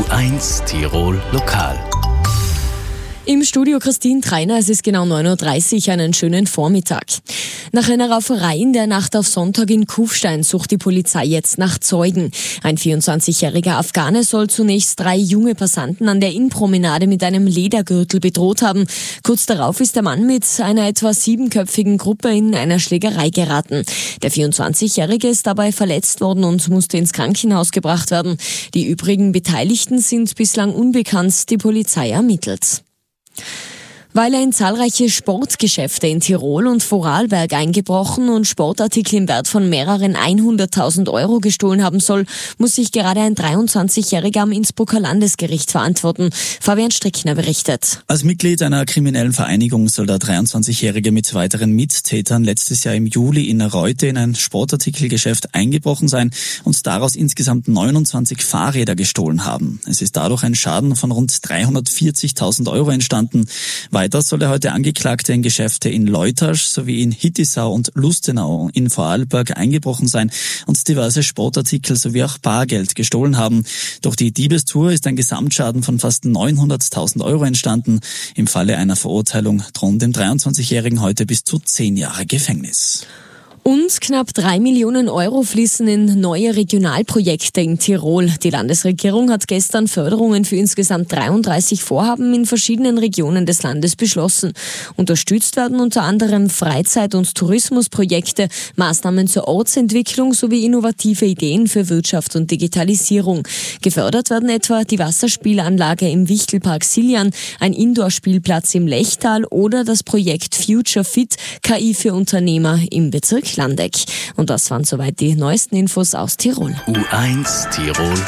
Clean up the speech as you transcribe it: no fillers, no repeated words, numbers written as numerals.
U1 Tirol Lokal. Im Studio Christine Treiner, es ist genau 9.30 Uhr, einen schönen Vormittag. Nach einer Rauferei in der Nacht auf Sonntag in Kufstein sucht die Polizei jetzt nach Zeugen. Ein 24-jähriger Afghane soll zunächst 3 junge Passanten an der Innenpromenade mit einem Ledergürtel bedroht haben. Kurz darauf ist der Mann mit einer etwa 7-köpfigen Gruppe in einer Schlägerei geraten. Der 24-jährige ist dabei verletzt worden und musste ins Krankenhaus gebracht werden. Die übrigen Beteiligten sind bislang unbekannt, die Polizei ermittelt. Weil er in zahlreiche Sportgeschäfte in Tirol und Vorarlberg eingebrochen und Sportartikel im Wert von mehreren 100.000 Euro gestohlen haben soll, muss sich gerade ein 23-Jähriger am Innsbrucker Landesgericht verantworten. Fabian Strickner berichtet. Als Mitglied einer kriminellen Vereinigung soll der 23-Jährige mit weiteren Mittätern letztes Jahr im Juli in Reute in ein Sportartikelgeschäft eingebrochen sein und daraus insgesamt 29 Fahrräder gestohlen haben. Es ist dadurch ein Schaden von rund 340.000 Euro entstanden. Weiter soll der heute Angeklagte in Geschäfte in Leutasch sowie in Hittisau und Lustenau in Vorarlberg eingebrochen sein und diverse Sportartikel sowie auch Bargeld gestohlen haben. Durch die Diebestour ist ein Gesamtschaden von fast 900.000 Euro entstanden. Im Falle einer Verurteilung drohen dem 23-Jährigen heute bis zu 10 Jahre Gefängnis. Und knapp 3 Millionen Euro fließen in neue Regionalprojekte in Tirol. Die Landesregierung hat gestern Förderungen für insgesamt 33 Vorhaben in verschiedenen Regionen des Landes beschlossen. Unterstützt werden unter anderem Freizeit- und Tourismusprojekte, Maßnahmen zur Ortsentwicklung sowie innovative Ideen für Wirtschaft und Digitalisierung. Gefördert werden etwa die Wasserspielanlage im Wichtelpark Siljan, ein Indoor-Spielplatz im Lechtal oder das Projekt Future Fit, KI für Unternehmer im Bezirk Landeck. Und das waren soweit die neuesten Infos aus Tirol. U1 Tirol